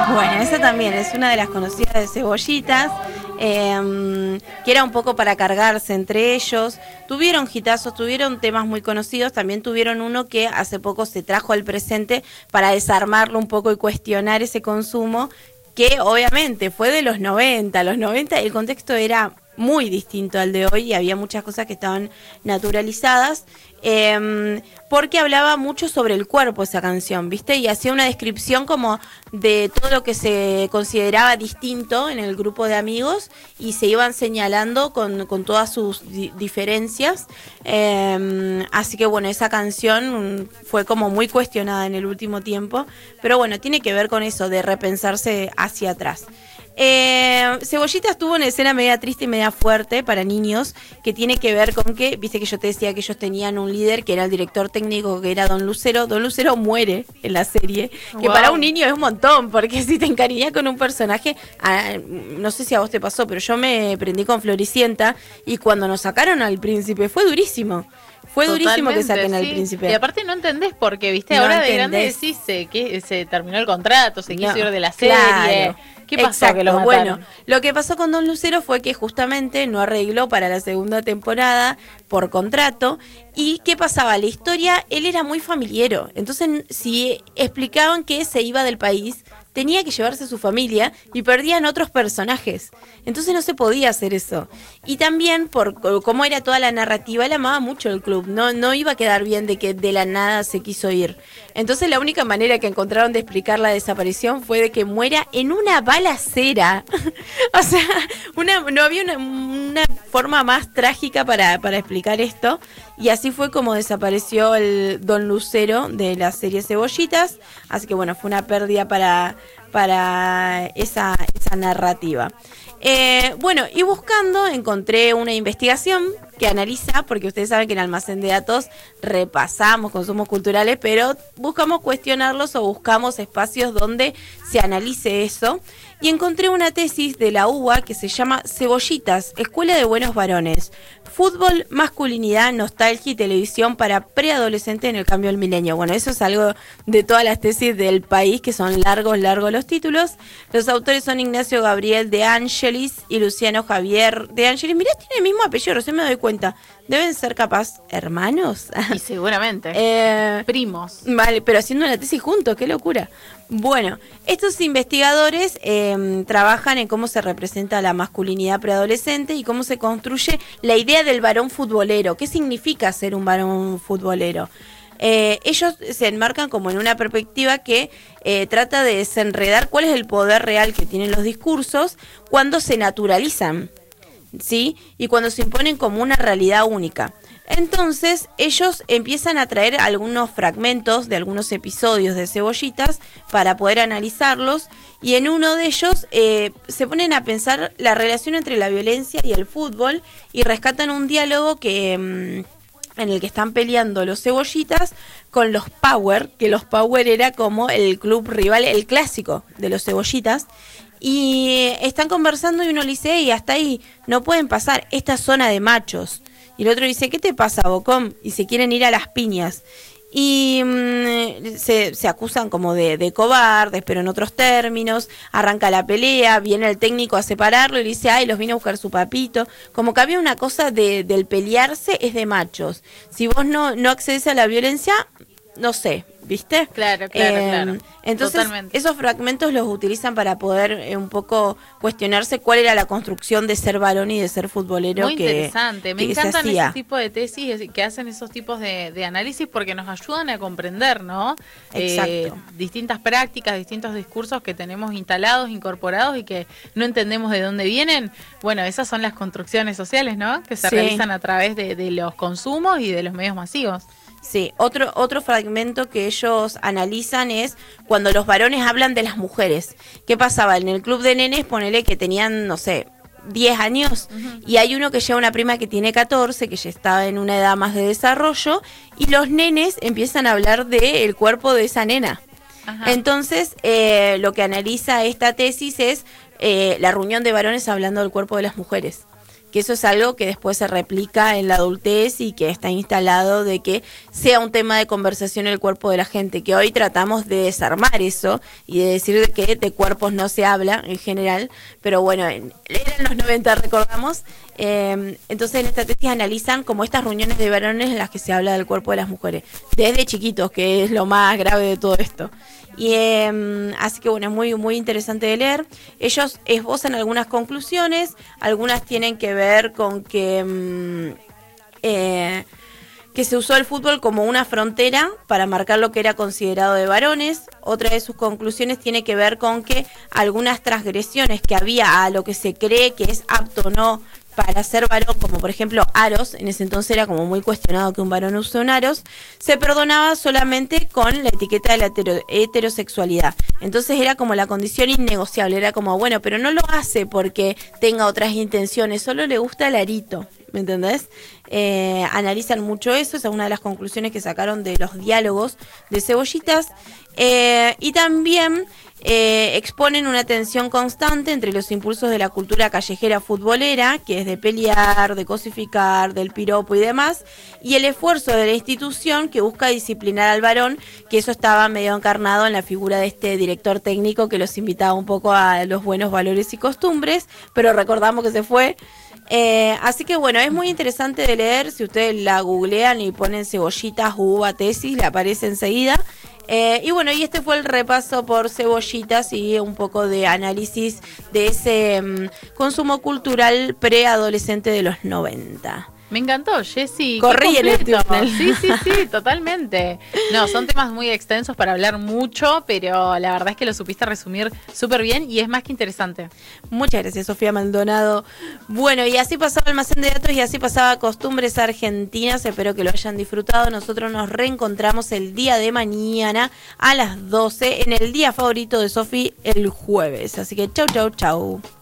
Bueno, esa también es una de las conocidas de Cebollitas, que era un poco para cargarse entre ellos. Tuvieron hitazos, tuvieron temas muy conocidos, también tuvieron uno que hace poco se trajo al presente para desarmarlo un poco y cuestionar ese consumo, que obviamente fue de los 90. Los 90 el contexto era muy distinto al de hoy y había muchas cosas que estaban naturalizadas, porque hablaba mucho sobre el cuerpo esa canción, ¿viste? Y hacía una descripción como de todo lo que se consideraba distinto en el grupo de amigos y se iban señalando con todas sus diferencias. Así que bueno, esa canción fue como muy cuestionada en el último tiempo, pero bueno, tiene que ver con eso de repensarse hacia atrás. Cebollitas tuvo una escena media triste y media fuerte para niños, que tiene que ver con que, viste que yo te decía que ellos tenían un líder que era el director técnico, que era Don Lucero. Don Lucero muere en la serie, que wow, para un niño es un montón, porque si te encariñas con un personaje, no sé si a vos te pasó, pero yo me prendí con Floricienta y cuando nos sacaron al príncipe fue durísimo. Fue durísimo que saquen al príncipe. Y aparte no entendés porque, viste, no ahora entendés. De grande decís que se terminó el contrato, se quiso ir de la serie. Claro. ¿Qué pasó? Exacto, que lo mataron? Bueno, lo que pasó con Don Lucero fue que justamente no arregló para la segunda temporada por contrato. ¿Y qué pasaba? La historia, él era muy familiero. Entonces, si explicaban que se iba del país, tenía que llevarse a su familia y perdían otros personajes. Entonces no se podía hacer eso. Y también, por cómo era toda la narrativa, él amaba mucho el club. No iba a quedar bien de que de la nada se quiso ir. Entonces la única manera que encontraron de explicar la desaparición fue de que muera en una balacera. O sea, no había una forma más trágica para explicar esto. Y así fue como desapareció el Don Lucero de la serie Cebollitas. Así que bueno, fue una pérdida para esa narrativa. Bueno, y buscando encontré una investigación que analiza, porque ustedes saben que en Almacén de Datos repasamos consumos culturales, pero buscamos cuestionarlos o buscamos espacios donde se analice eso. Y encontré una tesis de la UBA que se llama Cebollitas, Escuela de Buenos Varones, Fútbol, Masculinidad, Nostalgia y Televisión para Preadolescentes en el Cambio del Milenio. Bueno, eso es algo de todas las tesis del país, que son largos los títulos. Los autores son Ignacio Gabriel de Angelis y Luciano Javier de Angelis. Mirá, tiene el mismo apellido, recién me doy cuenta. Deben ser capaz hermanos. Y seguramente. Primos. Vale, pero haciendo una tesis juntos, qué locura. Bueno, estos investigadores trabajan en cómo se representa la masculinidad preadolescente y cómo se construye la idea del varón futbolero. ¿Qué significa ser un varón futbolero? Ellos se enmarcan como en una perspectiva que trata de desenredar cuál es el poder real que tienen los discursos cuando se naturalizan, ¿sí? Y cuando se imponen como una realidad única. Entonces ellos empiezan a traer algunos fragmentos de algunos episodios de Cebollitas para poder analizarlos, y en uno de ellos se ponen a pensar la relación entre la violencia y el fútbol y rescatan un diálogo que en el que están peleando los Cebollitas con los Power, que los Power era como el club rival, el clásico de los Cebollitas. Y están conversando y uno le dice, y hasta ahí no pueden pasar, esta zona de machos. Y el otro dice, ¿qué te pasa, Bocón? Y se quieren ir a las piñas. Y se acusan como de cobardes, pero en otros términos. Arranca la pelea, viene el técnico a separarlo y le dice, ay, los vine a buscar su papito. Como que había una cosa del pelearse es de machos. Si vos no accedes a la violencia, no sé, ¿viste? Claro. Entonces, totalmente. Esos fragmentos los utilizan para poder un poco cuestionarse cuál era la construcción de ser varón y de ser futbolero. Muy interesante. Me encantan ese tipo de tesis que hacen esos tipos de análisis, porque nos ayudan a comprender, ¿no? Exacto. Distintas prácticas, distintos discursos que tenemos instalados, incorporados y que no entendemos de dónde vienen. Bueno, esas son las construcciones sociales, ¿no? Que se realizan a través de los consumos y de los medios masivos. Sí, otro fragmento que ellos analizan es cuando los varones hablan de las mujeres. ¿Qué pasaba? En el club de nenes, ponele que tenían, no sé, 10 años, y hay uno que lleva una prima que tiene 14, que ya estaba en una edad más de desarrollo, y los nenes empiezan a hablar del cuerpo de esa nena. Ajá. Entonces, lo que analiza esta tesis es la reunión de varones hablando del cuerpo de las mujeres. que eso es algo que después se replica en la adultez y que está instalado de que sea un tema de conversación en el cuerpo de la gente, que hoy tratamos de desarmar eso y de decir que de cuerpos no se habla en general, pero bueno, eran los 90, recordamos. Entonces en esta tesis analizan como estas reuniones de varones en las que se habla del cuerpo de las mujeres, desde chiquitos, que es lo más grave de todo esto. Y así que bueno, es muy, muy interesante de leer. Ellos esbozan algunas conclusiones, algunas tienen que ver con que se usó el fútbol como una frontera para marcar lo que era considerado de varones. Otra de sus conclusiones tiene que ver con que algunas transgresiones que había a lo que se cree que es apto o no para ser varón, como por ejemplo aros, en ese entonces era como muy cuestionado que un varón use un aros, se perdonaba solamente con la etiqueta de la heterosexualidad. Entonces era como la condición innegociable, era como, bueno, pero no lo hace porque tenga otras intenciones, solo le gusta el arito, ¿me entendés? Analizan mucho eso, esa es una de las conclusiones que sacaron de los diálogos de Cebollitas, y también exponen una tensión constante entre los impulsos de la cultura callejera futbolera, que es de pelear, de cosificar, del piropo y demás, y el esfuerzo de la institución que busca disciplinar al varón, que eso estaba medio encarnado en la figura de este director técnico que los invitaba un poco a los buenos valores y costumbres, pero recordamos que se fue. Así que bueno, es muy interesante de leer. Si ustedes la googlean y ponen Cebollitas uva tesis, le aparece enseguida. Y bueno, y este fue el repaso por Cebollitas y un poco de análisis de ese consumo cultural preadolescente de los 90. Me encantó, Jessy. Corrí en el túnel. Sí, totalmente. No, son temas muy extensos para hablar mucho, pero la verdad es que lo supiste resumir súper bien y es más que interesante. Muchas gracias, Sofía Maldonado. Bueno, y así pasaba Almacén de Datos y así pasaba Costumbres Argentinas. Espero que lo hayan disfrutado. Nosotros nos reencontramos el día de mañana a las 12 en el día favorito de Sofi, el jueves. Así que chau.